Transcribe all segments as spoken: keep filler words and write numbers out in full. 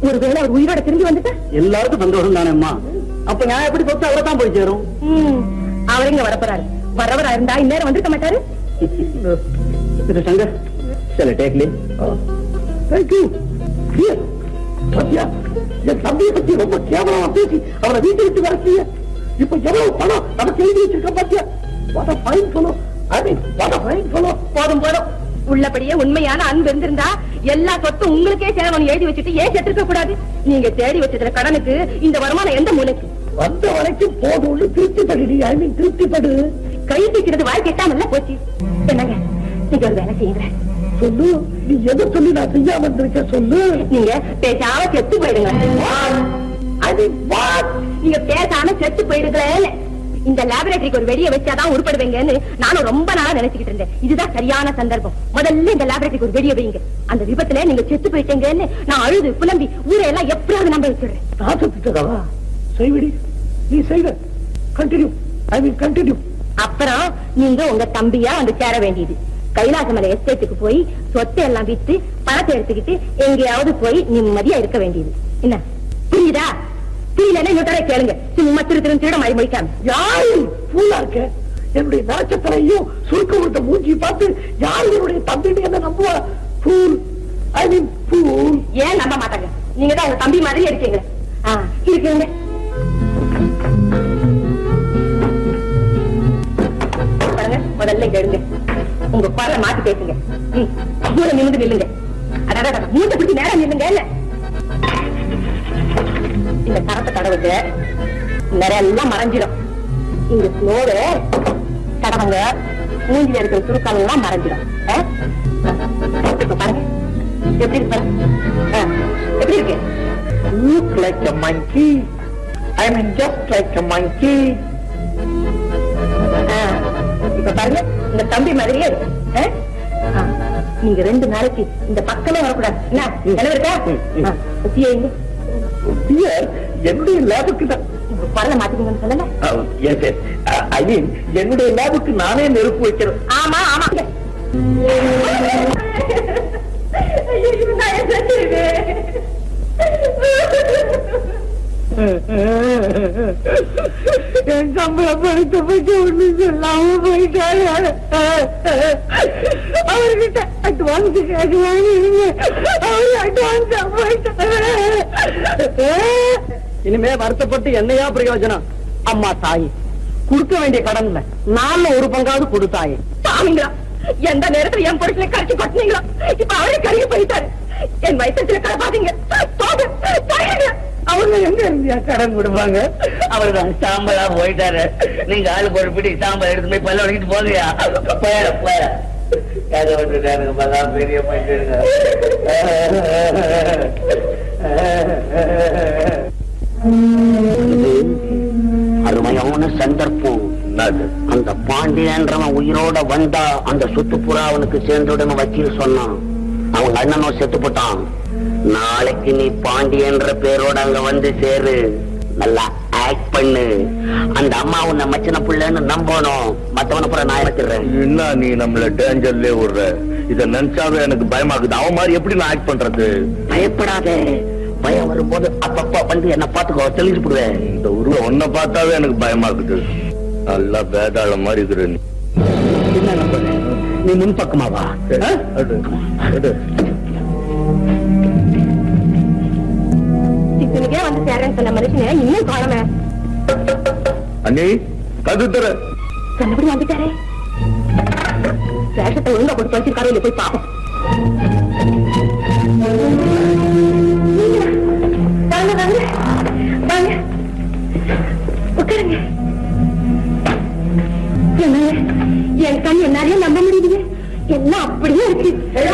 ஒருவேளை அவர் உயிரோட திரும்பி வந்துட்டா எல்லாருக்கும் சந்தோஷம் தானே அம்மா. அப்ப நான் எப்படி சொத்து அவரை தான் போய் சேரும். அவர் இங்க வரப்போறாரு. வரவரா இருந்தா இந்நேரம் வந்திருக்க மாட்டாரு. Mister Shankar, shall I take leave? Thank you. Here. பாத்தியா, என் தம்பியை பத்தி ரொம்ப கேவலமா பேசி அவரை வீட்டை விட்டு வரச்சிய. இப்ப எவ்வளவு பணம் நமக்கு எழுதி வச்சிருக்க பாத்தியா? What a fine fellow. I mean, what a fine fellow. போதும் போதும். உள்ளபடியே உண்மையான அன்பு இருந்திருந்தா எல்லா சொத்தும் உங்களுக்கே சேரணும் எழுதி வச்சுட்டு ஏன் செத்துக்க கூடாது? நீங்க தேடி வச்சிருக்கிற கடனுக்கு இந்த வருமானம் எந்த மூலைக்கு வந்த வரைக்கும் போதும். திருப்திப்படு. ஐ மீன் திருப்திப்படு. கை தூக்கிறது வாய் கெட்டாமல்ல போச்சு. என்னங்க நீங்க ஒரு வேலை செய்யுங்க. சொல்லு, நீ எதை சொல்லி நான் செய்யாம இருக்க சொல்லு. நீங்க பேசாம செத்து போயிடுங்க. நீங்க பேசாம செத்து போயிடுங்களே. இந்த லேபரேட்டரிக்கு ஒரு வெடியை வச்சாதான் உருப்படுவீங்கன்னு நானும் ரொம்ப நாளா நினைச்சுக்கிட்டு இருந்தேன். இதுதான் சரியான சந்தர்ப்பம். முதல்ல இந்த லேபரேட்டரிக்கு ஒரு வெடியை வைங்க. அந்த விபத்துல நீங்க செத்து போயிட்டீங்கன்னு நான் அழுது புலம்பி ஊரை எல்லாம் எப்படியாவது நம்ப வச்சிடுறேன். நான் செத்துட்டதா? செய்விடி, நீ செய்வ. கண்டினியூ. ஐ மீன் கண்டினியூ. அப்புறம் நீங்க உங்க தம்பியா வந்து சேர வேண்டியது. கைலாசமலை எஸ்டேட்டுக்கு போய் சொத்தை எல்லாம் வித்து பணத்தை எடுத்துக்கிட்டு எங்கேயாவது போய் நிம்மதியா இருக்க வேண்டியது. என்ன புரியுதா? புரியலன்னா இன்னொரு கேளுங்க. சும்மா திரு திரு திருட மாதிரி முடிக்காம. யாரு பூலா இருக்க? என்னுடைய நட்சத்திரையும் சுருக்க விட்ட மூஞ்சி பார்த்து யாரு என்னுடைய தம்பின்னு என்ன நம்புவா? பூல். ஐ மீன் பூல். ஏன் நம்ப மாட்டாங்க? நீங்க தான் உங்க தம்பி மாதிரி இருக்கீங்க. இருக்கீங்க. முதல்ல கேளுங்க. உங்க குரலை மாத்தி பேசுங்க. மூணு நிமிந்து நில்லுங்க. அதாவது மூட்டை பிடிச்சி நேரம் நில்லுங்க. இல்ல இந்த கரத்தை தடவுக்கு நிறைய எல்லாம் மறைஞ்சிடும். இந்த ஸ்லோடு தடவங்க மூஞ்சில இருக்கிற சுருக்கம் எல்லாம் மறைஞ்சிடும். இப்ப பாருங்க எப்படி இருக்கு பாருங்க. எப்படி இருக்கு? Look like a monkey. I mean just like a monkey. இப்ப பாருங்க இந்த தம்பி மாதிரியே இருக்கு. நீங்க ரெண்டு நாளைக்கு இந்த பக்கமே வரக்கூடாது. என்ன இருக்கா? என்னுடைய லேபுக்கு தான் பரல மாத்திக்கணும்னு சொல்லல. ஐ மீன் என்னுடைய லேபுக்கு நானே நெருப்பு வைக்கிறேன். ஆமா ஆமா. என் சம்பள பணத்தை பற்றி ஒண்ணு சொல்லாம போயிட்டாரு. அவர்கிட்ட அட்வான்ஸ் கேட்டு வாங்கிடுங்க. அவர் அட்வான்ஸா போயிட்டாரு. இனிமே வருத்தப்பட்டு என்னையா பிரயோஜனம்? அம்மா தாய் கொடுக்க வேண்டிய கடன்ல நாம ஒரு பங்காவது கொடுத்தாயே. சாமிங்களா, எந்த நேரத்துல என் பொருட்களை கரைச்சி கொட்டினீங்களா? இப்ப அவரே கருகி போயிட்டாரு. என் வயிற்றுல கடை பாத்தீங்க. அவங்க எங்க இருந்தியா கடன் கொடுப்பாங்க? அவர்தான் சாம்பலா போயிட்டாரு. நீங்க ஆளு பொறுப்பிட்டு சாம்பல் எடுத்து போய் பல்ல வலிக்கிட்டு போங்கயா. போயிட போயிட கதை விட்டுட்டாருங்க. பதான் பெரிய போயிட்டு அருமையான சந்தர்ப்பம். அந்த பாண்டியன்றவன் உயிரோட வந்தா அந்த சொத்து புறா அவனுக்கு சேர்ந்துடும் வக்கீல் சொன்னான். அவங்க அண்ணனும் செத்து போட்டான். நாளைக்கு நீ பாண்டியன்ற பேரோட அங்க வந்து சேரு. நல்லா ஆக்ட் பண்ணு. அந்த அம்மா உன்னை மச்சின புள்ளன்னு நம்பணும். மத்தவன புற நான் இருக்கிறேன். என்ன நீ நம்மள டேஞ்சர்ல விடுற? இத நினைச்சாவே எனக்கு பயமாக்குது. அவன் மாதிரி எப்படி நான் ஆக்ட் பண்றது? பயப்படாத. பயம் வரும்போது அப்பப்பா வந்து என்ன பாத்துக்கோ, தெளிஞ்சு போடுவேன். இந்த உருவம் ஒன்ன பார்த்தாவே எனக்கு பயமாக்குது. நல்லா வேதாள மாதிரி இருக்கிற நீ. என்ன நம்புற? நீ முன்பக்கமாவா? சிக்கனுக்கே வந்து சேரன்னு சொன்ன மனுஷனே இன்னும் காணமே. அண்ணி கது தர சொன்னபடி வந்துட்டாரே. வேஷத்தை ஒழுங்கா போட்டு வச்சிருக்காரு. இல்ல போய் பாப்போம். வாங்க வாங்க வாங்க உட்காருங்க. என் கண் என்னாலே நம்ப முடியுது. எல்லாம் அப்படியே இருக்கு.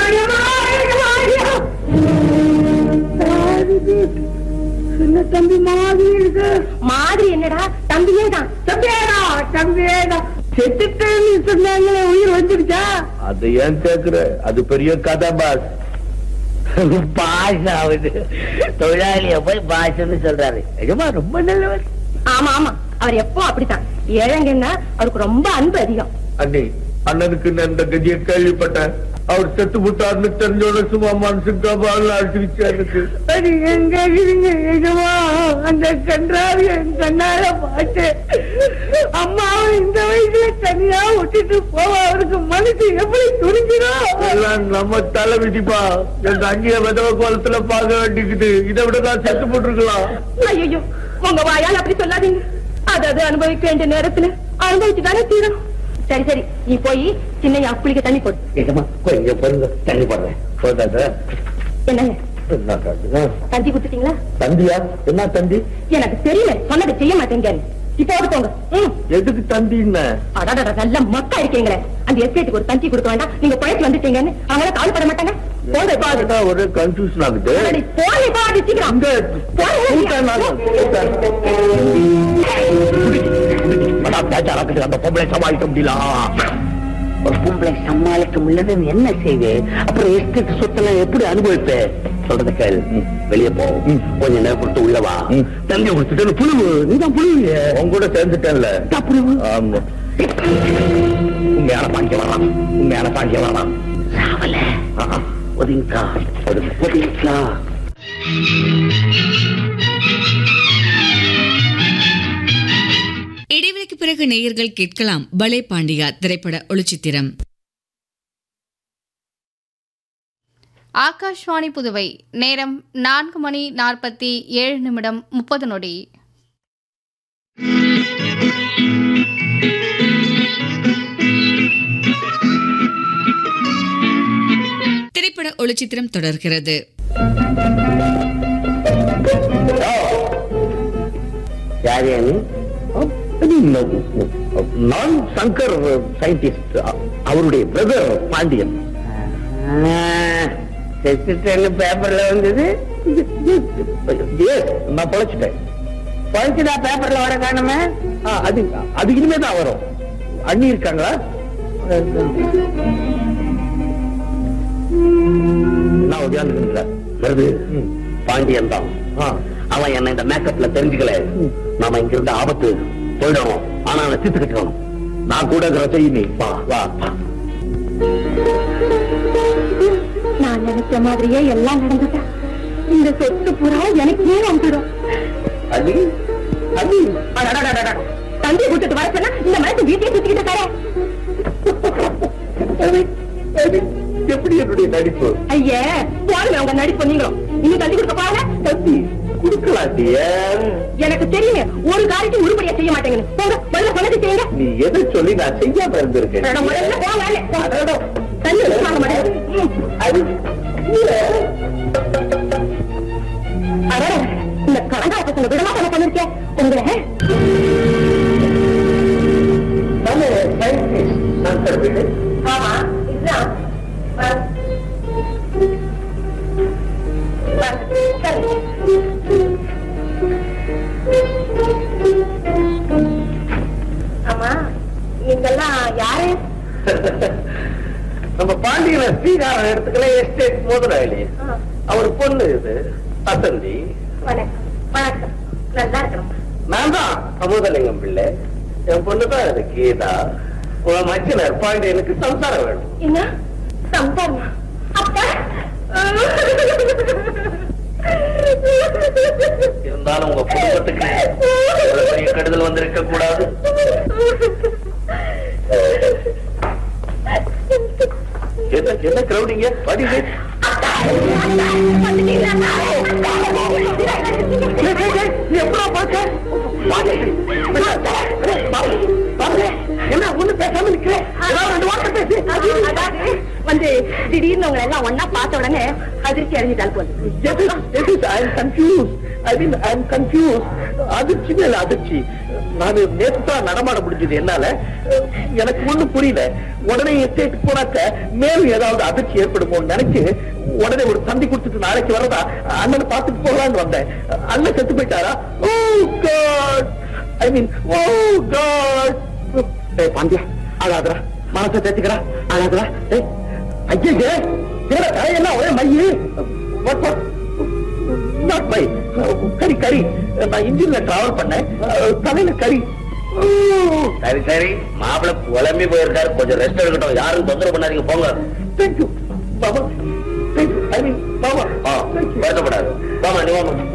தம்பி மாதிரி இருக்கு. மாதிரி என்னடா? தம்பியே தான். தம்பியேடா தம்பியேடா. செத்துட்டேன்னு சொன்னாங்களே, உயிர் வந்துருச்சா? அது ஏன் கேக்குற? அது பெரிய கதை பாஸ். பாஸ் ஆகுது. தொழிலாளிய போய் பாஸ்ன்னு சொல்றாரு. நிஜமா ரொம்ப நல்லவர். ஆமா ஆமா, அவர் எப்போ அப்படித்தான். ஏழைங்கன்னா அவருக்கு ரொம்ப அன்பு அதிகம். அண்ணி அண்ணனுக்கு இந்த கதியை கேள்விப்பட்டேன். அவர் செத்து விட்டாருன்னு தெரிஞ்சோட சும்மா மனசுக்கு பாடல அடிச்சுக்கிச்சு எனக்கு. அது எங்க எங்கமா அந்த கன்றாவி என் கண்ணால பாட்டு அம்மாவை இந்த வயசுல தனியா விட்டுட்டு போவ அவருக்கு மனசு எப்படி துணிஞ்சிடும்? எல்லாம் நம்ம தலை விதிப்பா. என் தங்கிய விதவ கோலத்துல பார்க்க வேண்டிக்குது. இதை விட நான் செத்து போட்டுருக்கலாம். ஐயோ உங்க வாயால் அப்படி சொல்லாதீங்க. அதாவது அனுபவிக்க வேண்டிய நேரத்துல அனுபவிச்சுதானே தீரணும். சரி சரி நீ போய் சின்னையா குளிக்க தண்ணி போடு. ஏமா கொஞ்சம் பொருங்க தண்ணி போடுறேன். போதாத என்னங்க என்ன காட்டுங்க? தந்தி குடுத்துட்டீங்களா? தந்தியா? என்ன தந்தி? எனக்கு தெரியல, சொன்னதை செய்ய மாட்டேங்க. இப்ப போங்க. எதுக்கு தந்தின்னு? அடாடா நல்ல மக்கா இருக்கீங்களே. அந்த எஸ்டேட்டுக்கு ஒரு தந்தி கொடுக்க வேண்டாம், நீங்க பழச்சு வந்துட்டீங்கன்னு அவங்கள கவலைப்பட மாட்டாங்க. போங்க பாது. ஒரு கன்ஃபியூஷன் ஆகுது. போய் பாது சீக்கிரம். அந்த பொம்பளை சமாளிக்க முடியல. ஒரு பொம்பளை சமாளிக்க முடியலன்னு என்ன செய்வேன்? அப்புறம் எஸ்டேட் சொத்தெல்லாம் எப்படி அனுபவிப்பேன்? சொல்றத கேள். வெளியே போ, கொஞ்ச நேரம் கொடுத்து உள்ளவா. தண்ணி குடிச்சுட்டு புழுவு. நீதான் புழுவு. உங்க கூட சேர்ந்துட்டேன்ல புழுவு. ஆமா உண்மையான பாண்டிய வரலாம். உண்மையான பாண்டிய வரலாம். சாவல ஒதுங்கா ஒதுங்கா. இடைவெளிக்கு பிறகு நேயர்கள் கேட்கலாம் பலே பாண்டியா திரைப்பட ஒளிச்சித்திரம். ஆகாஷ்வாணி புதுவை. நேரம் நான்கு மணி நாற்பத்தி ஏழு நிமிடம் முப்பது நொடி. திரைப்பட ஒளிச்சித்திரம் தொடர்கிறது. நான் சங்கர் சயின்டிஸ்ட். அவருடைய பிரதர் பாண்டியன். பேப்பர்ல வந்தது. நான் பழச்சிட்டேன். பழச்சுடா பேப்பர்ல வர காணுமே. அது அது இனிமேதான் வரும். அண்ணி இருக்காங்களா? நான் உதயாந்துல வருது. பாண்டியன் தான். அவன் என்ன இந்த மேக்கப்ல தெரிஞ்சுக்கல. நாம இங்க இருந்த ஆபத்து போயிடணும். ஆனா அவனை தீர்த்துக்கிட்டோம். நான் கூட செய்ய வா வா. நான் நினைச்ச மாதிரியே எல்லாம் நடந்துட்டா இந்த சொத்து புறா எனக்கே வந்துடும். அது அது தந்தி கொடுத்துட்டு வர சொன்னா இந்த மனசு வீட்டையே சுத்திக்கிட்டு தர. எப்படி என்னுடைய நடிப்பு? ஐயே போடுங்க உங்க நடிப்பு. நீங்களும் இன்னும் தந்தி கொடுக்க பாருங்க. தந்தி கொடுக்கலாட்டிய? எனக்கு தெரியுமே ஒரு காரியத்தையும் உருப்படியா செய்ய மாட்டேங்கன்னு. போங்க முதல்ல சொன்னது செய்யுங்க. நீ எதை சொல்லி நான் செய்யாம இருந்திருக்கேன்? முதல்ல போங்க. தண்ணி வாங்க மாட்டேன். இந்த கடங்கால பசங்க விடமா பண்ண பண்ணிருக்கேன் உங்களை. ஆமா இதுதான். ஆமா நீங்கெல்லாம் யாரு? நம்ம பாண்டியன ஸ்ரீகாரம் இடத்துக்குள்ள எஸ்டேட் முதலாளி. அவர் பொண்ணு இது வசந்தி. வணக்கம். வணக்கம். நல்லா இருக்கணும். நான் தான் அமுதலிங்கம் பிள்ளை. என் பொண்ணுதான் இது கீதா. உன் மச்சினர் பாண்டியனுக்கு சம்சாரம் வேணும். என்ன சம்சாரமா? அப்பா இருந்தாலும் உங்க குடும்பத்துக்கு பெரிய கெடுதல் வந்திருக்க கூடாது. என்ன என்ன கிரௌடிங்க? என்ன ஒண்ணு பேசாம நிக்கிறேன். வந்து திடீர்னு உங்களை எல்லாம் ஒன்னா பார்த்த உடனே அதிர்ச்சி அடைஞ்சிட்டால் போது. அதிர்ச்சி மேல அதிர்ச்சி. நான் நேற்று நடமாட முடிஞ்சது என்னால. எனக்கு ஒண்ணும் புரியல. உடனே எஸ்டேட் போனாக்க மேலும் ஏதாவது அதிர்ச்சி ஏற்படுமோன்னு நினைச்சு உடனே ஒரு தந்தி கொடுத்துட்டு நாளைக்கு வரதா அண்ணனை பார்த்துட்டு போகலான்னு வந்தேன். அண்ணன் செத்து போயிட்டாரா? ஓ காட், ஐ மீன் ஓ காட். பாண்டியா அழாதரா, மனசை தேச்சுக்கிறா, அழாதரா. ஐயே தலையெல்லாம் ஒரே மையு. மை கறி கறி. நான் இன்ஜின்ல டிராவல் பண்ணேன். தலையில கறி. சரி சரி மாப்பிள்ள குழம்பி போயிருக்காரு. கொஞ்சம் ரெஸ்ட் எடுக்கட்டும். யாரும் தொந்தரவு பண்ணாதீங்க. போங்க. தேங்க்யூ. மாமா ஐ மீன் மாமா வருத்தப்படாது. வாமா நீ வாமா.